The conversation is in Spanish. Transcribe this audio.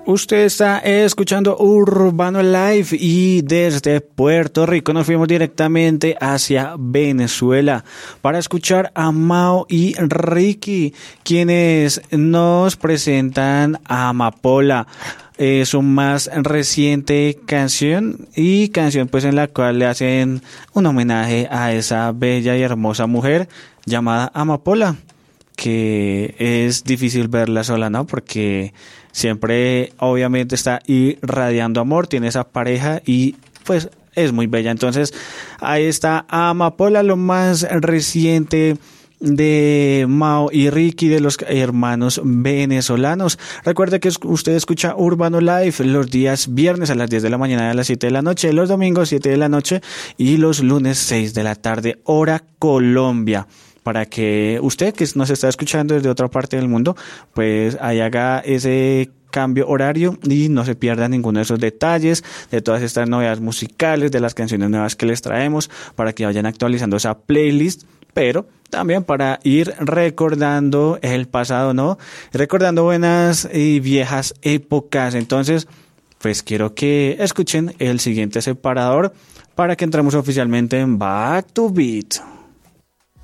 Usted está escuchando Urbano Live y desde Puerto Rico nos fuimos directamente hacia Venezuela para escuchar a Mao y Ricky, quienes nos presentan Amapola, su más reciente canción pues en la cual le hacen un homenaje a esa bella y hermosa mujer llamada Amapola, que es difícil verla sola, ¿no? Porque siempre obviamente está irradiando amor, tiene esa pareja y pues es muy bella. Entonces ahí está Amapola, lo más reciente de Mao y Ricky, de los hermanos venezolanos. Recuerde que usted escucha Urbano Live los días viernes a las 10 de la mañana y a las 7 de la noche, los domingos 7 de la noche y los lunes 6 de la tarde, hora Colombia, para que usted que nos está escuchando desde otra parte del mundo, pues ahí haga ese cambio horario y no se pierda ninguno de esos detalles, de todas estas novedades musicales, de las canciones nuevas que les traemos, para que vayan actualizando esa playlist, pero también para ir recordando el pasado, ¿no? Recordando buenas y viejas épocas. Entonces, pues quiero que escuchen el siguiente separador para que entremos oficialmente en Back to Beat.